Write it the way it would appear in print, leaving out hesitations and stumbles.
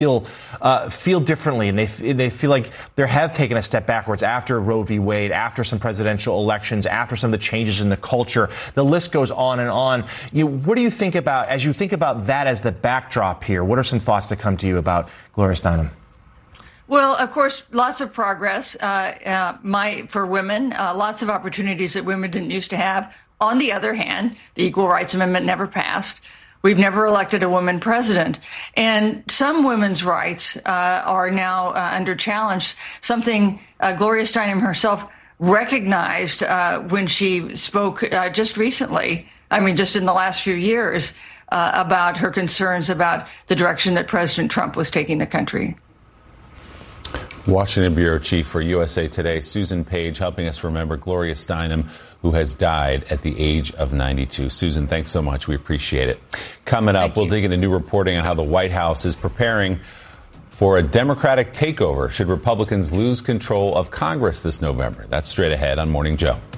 feel differently, and they feel like they have taken a step backwards after Roe v. Wade, after some presidential elections, after some of the changes in the culture. The list goes on and on. What do you think about, as you think about that as the backdrop here, what are some thoughts that come to you about Gloria Steinem? Well, of course, lots of progress for women, lots of opportunities that women didn't used to have. On the other hand, the Equal Rights Amendment never passed. We've never elected a woman president. And some women's rights are now under challenge, something Gloria Steinem herself recognized when she spoke just recently, just in the last few years, about her concerns about the direction that President Trump was taking the country. Washington Bureau Chief for USA Today, Susan Page, helping us remember Gloria Steinem, who has died at the age of 92. Susan, thanks so much. We appreciate it. Coming up, we'll dig into new reporting on how the White House is preparing for a Democratic takeover should Republicans lose control of Congress this November. That's straight ahead on Morning Joe.